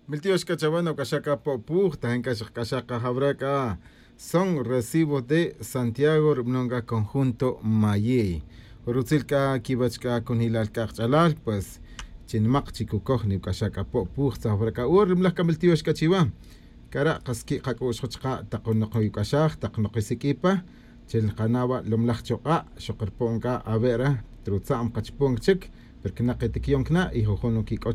Miltios Cachabano, Cachaca Popur, Tajencacha Cachaca Jabraca, son recibos de Santiago, Rubnonga Conjunto Mayey. Rutzilka Kibachka con Hilal Cachalal, pues Chinmak Chikukohni, Cachaca Popur, Zabraca, Urmlaka Miltios Cachiva. Cara, Kaski Hakushka, Takonoko Kachach, Takonokisikipa, Chelkanaba, Lomlachchoka, Shokerponga, Avera, Trutzam Kachpong Chik, porque Naketikiongna, y Jojonoki